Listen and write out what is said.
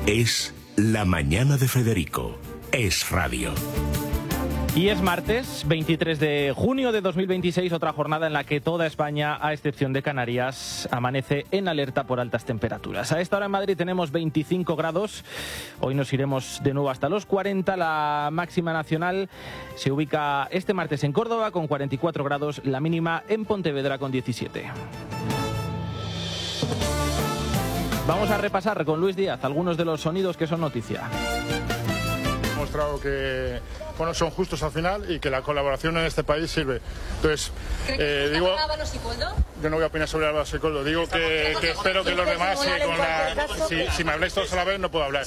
Es La Mañana de Federico. Es radio. Y es martes, 23 de junio de 2026, otra jornada en la que toda España, a excepción de Canarias, amanece en alerta por altas temperaturas. A esta hora en Madrid tenemos 25 grados, hoy nos iremos de nuevo hasta los 40, la máxima nacional se ubica este martes en Córdoba con 44 grados, la mínima en Pontevedra con 17. Vamos a repasar con Luis Díaz algunos de los sonidos que son noticia. Ha mostrado que son justos al final y que la colaboración en este país sirve. Entonces, digo, yo no voy a opinar sobre Álvaro Sicoldo, digo que espero que los demás, si me habláis todos a la vez, no puedo hablar.